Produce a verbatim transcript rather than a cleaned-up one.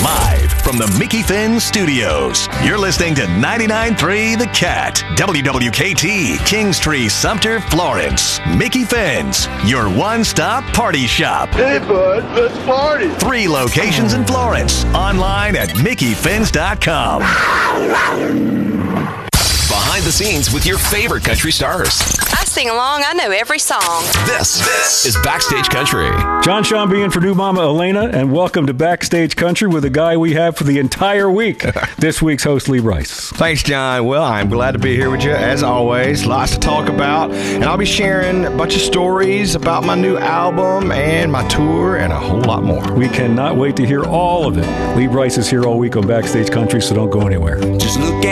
Live from the Mickey Finn Studios, you're listening to ninety-nine point three The Cat, W W K T, Kingstree, Sumter, Florence. Mickey Finn's, your one-stop party shop. Hey, bud, let's party. Three locations in Florence. Online at mickey fins dot com. Behind the scenes with your favorite country stars. I sing along. I know every song. This, this is Backstage Country. John Shambi in for new Mama Elena, and welcome to Backstage Country with a guy we have for the entire week. This week's host, Lee Brice. Thanks, John. Well, I'm glad to be here with you, as always. Lots to talk about, and I'll be sharing a bunch of stories about my new album and my tour and a whole lot more. We cannot wait to hear all of it. Lee Brice is here all week on Backstage Country, so don't go anywhere. Just look